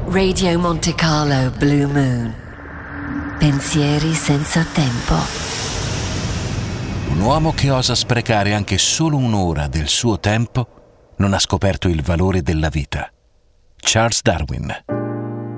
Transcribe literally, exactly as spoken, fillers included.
Radio Monte Carlo Blue Moon. Pensieri senza tempo. Un uomo che osa sprecare anche solo un'ora del suo tempo non ha scoperto il valore della vita. Charles Darwin.